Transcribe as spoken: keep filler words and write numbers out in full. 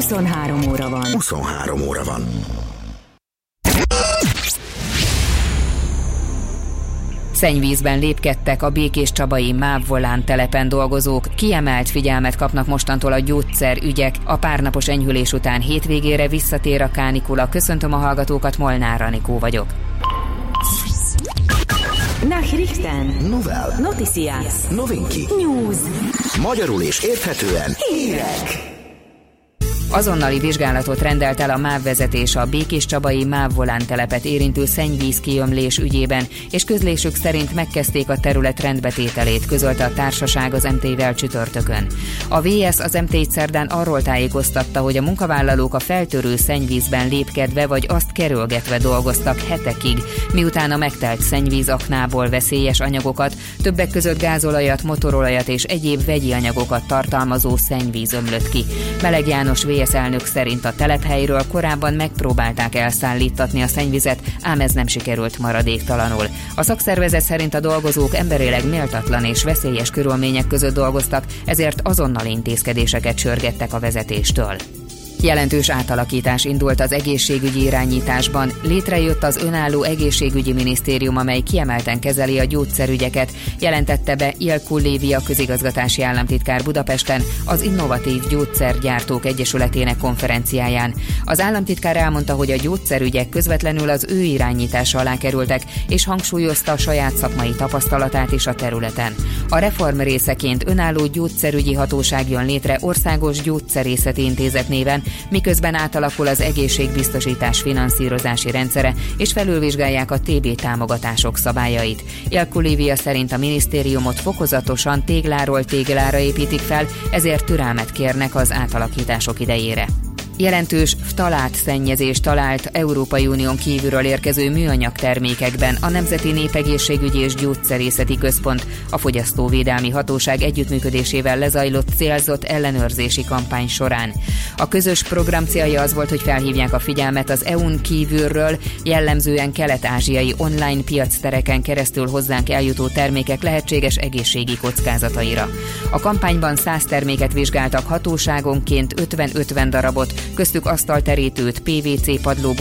huszonhárom óra van. huszonhárom óra van. Szennyvízben lépkedtek a békéscsabai MÁV Volán telepen dolgozók, kiemelt figyelmet kapnak mostantól a gyógyszerügyek. A párnapos enyhülés után hétvégére visszatér a kánikula. Köszöntöm a hallgatókat, Molnár Anikó vagyok. Nachrichten. Novel. Noticias. Novinki. News. Magyarul és érthetően. Hírek. Azonnali vizsgálatot rendelt el a MÁV vezetés a békéscsabai MÁV Volán telepet érintő szennyvíz kiömlés ügyében, és közlésük szerint megkezdték a terület rendbetételét, közölte a társaság az em té-vel csütörtökön. A vé es az em té-t szerdán arról tájékoztatta, hogy a munkavállalók a feltörő szennyvízben lépkedve vagy azt kerülgetve dolgoztak hetekig, miután a megtelt szennyvízaknából veszélyes anyagokat, többek között gázolajat, motorolajat és egyéb vegyi anyagokat tartalmazó szennyvíz ömlött ki. Meleg János vé es elnök szerint a telephelyről korábban megpróbálták elszállítatni a szennyvizet, ám ez nem sikerült maradéktalanul. A szakszervezet szerint a dolgozók emberileg méltatlan és veszélyes körülmények között dolgoztak, ezért azonnal intézkedéseket sürgettek a vezetéstől. Jelentős átalakítás indult az egészségügyi irányításban. Létrejött az önálló egészségügyi minisztérium, amely kiemelten kezeli a gyógyszerügyeket, jelentette be Ilkku Lévia közigazgatási államtitkár Budapesten az Innovatív Gyógyszergyártók Egyesületének konferenciáján. Az államtitkár elmondta, hogy a gyógyszerügyek közvetlenül az ő irányítása alá kerültek, és hangsúlyozta a saját szakmai tapasztalatát is a területen. A reform részeként önálló gyógyszerügyi hatóság jön létre Országos Gyógyszerészeti Intézet néven, miközben átalakul az egészségbiztosítás finanszírozási rendszere, és felülvizsgálják a té bé támogatások szabályait. Ilkku Lívia szerint a minisztériumot fokozatosan tégláról téglára építik fel, ezért türelmet kérnek az átalakítások idejére. Jelentős ftalát szennyezés talált Európai Unión kívülről érkező műanyag termékekben a Nemzeti Népegészségügyi és Gyógyszerészeti Központ a Fogyasztóvédelmi Hatóság együttműködésével lezajlott célzott ellenőrzési kampány során. A közös program célja az volt, hogy felhívják a figyelmet az é u-n kívülről, jellemzően kelet-ázsiai online piactereken keresztül hozzánk eljutó termékek lehetséges egészségi kockázataira. A kampányban száz terméket vizsgáltak hatóságonként ötven-ötven darabot, köztük asztalterítőt, pé vé cé padló